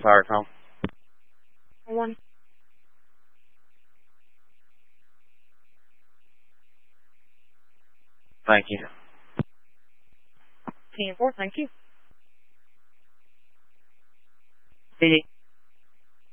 fire call. One. Thank you. 10-4, thank you. PD.